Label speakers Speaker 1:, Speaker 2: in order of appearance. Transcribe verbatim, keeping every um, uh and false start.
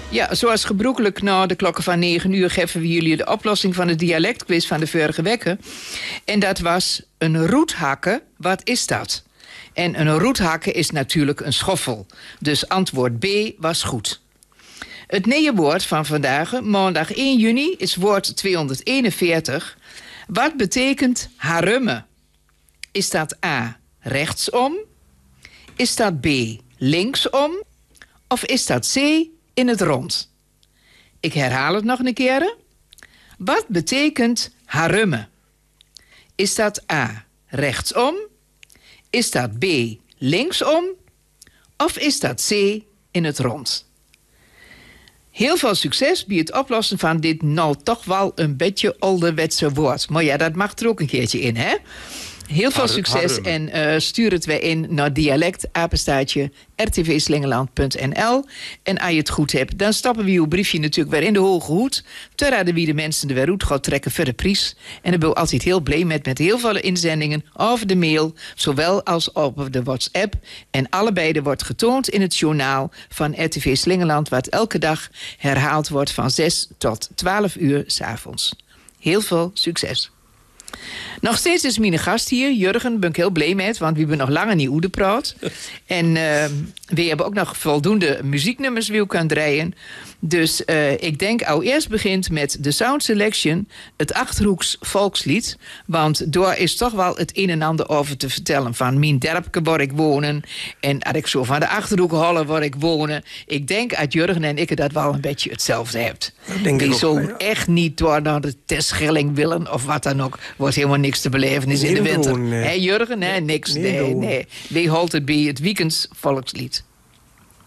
Speaker 1: Ja, zoals gebroekelijk na de klokken van negen uur geven we jullie de oplossing van de dialectquiz van de vorige weken. En dat was een roethakken. Wat is dat? En een roethakken is natuurlijk een schoffel. Dus antwoord B was goed. Het nieuwe woord van vandaag, maandag één juni, is woord tweehonderdeenenveertig. Wat betekent harummen? Is dat A, rechtsom? Is dat B, linksom? Of is dat C, in het rond? Ik herhaal het nog een keer. Wat betekent harummen? Is dat A, rechtsom? Is dat B, linksom? Of is dat C, in het rond? Heel veel succes bij het oplossen van dit nou toch wel een beetje ouderwetse woord. Maar ja, dat mag er ook een keertje in, hè? Heel veel succes en uh, stuur het weer in naar dialect, apenstaartje, r t v slingeland punt n l. En als je het goed hebt, dan stappen we uw briefje natuurlijk weer in de hoge hoed. Te raden wie de mensen er weer uit gaat trekken voor de prijs. En daar ben ik altijd heel blij met, met heel veel inzendingen over de mail, zowel als op de WhatsApp. En allebei wordt getoond in het journaal van R T V Slingeland, wat elke dag herhaald wordt van zes tot twaalf uur 's avonds. Heel veel succes. Nog steeds is mijn gast hier, Jurgen, ben ik heel blij met, want we hebben nog langer niet oedepraat. En uh, we hebben ook nog voldoende muzieknummers wil kunnen draaien. Dus uh, ik denk al eerst begint met de Sound Selection, het Achterhoeks volkslied. Want daar is toch wel het een en ander over te vertellen van mijn dorpje waar ik wonen. En als ik zo van de Achterhoek holle waar ik wonen. Ik denk dat Jurgen en ik dat wel een beetje hetzelfde hebt. Die zo ja. echt niet door naar de Terschelling willen of wat dan ook. Wordt helemaal niks te beleven is in de winter. Hé nee. Jurgen? Nee, niks. Nee, nee. nee. Wie holt het bij het weekends volkslied?